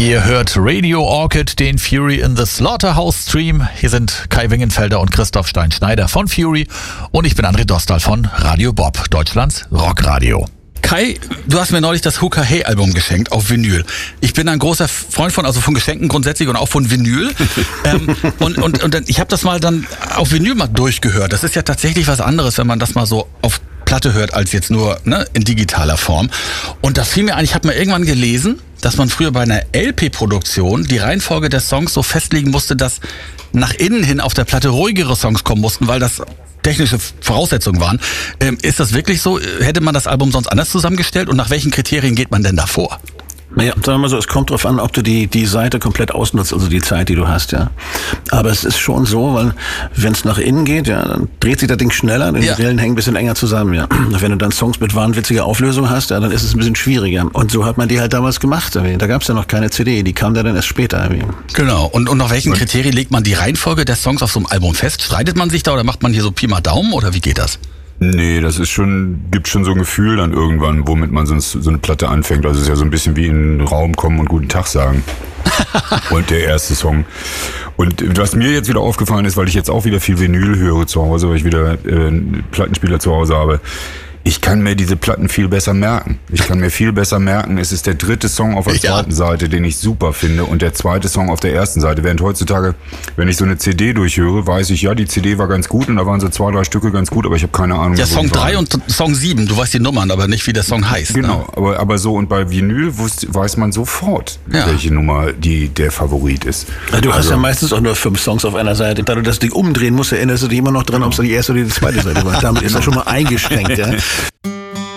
Ihr hört Radio Orchid, den Fury in the Slaughterhouse Stream. Hier sind Kai Wingenfelder und Christoph Stein-Schneider von Fury und ich bin André Dostal von Radio Bob, Deutschlands Rockradio. Kai, du hast mir neulich das Hooker Hey Album geschenkt auf Vinyl. Ich bin ein großer Freund von Geschenken grundsätzlich und auch von Vinyl. Und ich habe das mal dann auf Vinyl mal durchgehört. Das ist ja tatsächlich was anderes, wenn man das mal so auf Platte hört, als jetzt nur in digitaler Form. Und da fiel mir ein, ich habe mal irgendwann gelesen, dass man früher bei einer LP-Produktion die Reihenfolge der Songs so festlegen musste, dass nach innen hin auf der Platte ruhigere Songs kommen mussten, weil das technische Voraussetzungen waren. Ist das wirklich so? Hätte man das Album sonst anders zusammengestellt? Und nach welchen Kriterien geht man denn da vor? Naja, sagen wir mal so, es kommt drauf an, ob du die Seite komplett ausnutzt, also die Zeit, die du hast, ja. Aber es ist schon so, weil wenn es nach innen geht, ja, dann dreht sich das Ding schneller, denn die Wellen hängen ein bisschen enger zusammen, ja. Und wenn du dann Songs mit wahnwitziger Auflösung hast, ja, dann ist es ein bisschen schwieriger. Und so hat man die halt damals gemacht. Da gab es ja noch keine CD, die kam dann erst später. Genau. Und nach welchen Kriterien legt man die Reihenfolge der Songs auf so einem Album fest? Streitet man sich da oder macht man hier so Pi mal Daumen oder wie geht das? Nee, das ist gibt schon so ein Gefühl dann irgendwann, womit man so eine Platte anfängt. Also es ist ja so ein bisschen wie in den Raum kommen und guten Tag sagen. Und der erste Song. Und was mir jetzt wieder aufgefallen ist, weil ich jetzt auch wieder viel Vinyl höre zu Hause, weil ich wieder einen Plattenspieler zu Hause habe, ich kann mir diese Platten viel besser merken. Ich kann mir viel besser merken, es ist der dritte Song auf der zweiten Seite, den ich super finde, und der zweite Song auf der ersten Seite. Während heutzutage, wenn ich so eine CD durchhöre, weiß ich, ja, die CD war ganz gut und da waren so 2, 3 Stücke ganz gut, aber ich habe keine Ahnung. Ja, Song 3 und Song 7, du weißt die Nummern, aber nicht, wie der Song heißt. Genau, ne? aber so, und bei Vinyl weiß man sofort, welche Nummer der Favorit ist. Ja, du hast ja meistens auch nur 5 Songs auf einer Seite. Da du das Ding umdrehen musst, erinnerst du dich immer noch dran, ob es die erste oder die zweite Seite war. Damit ist er schon mal eingeschränkt, ja.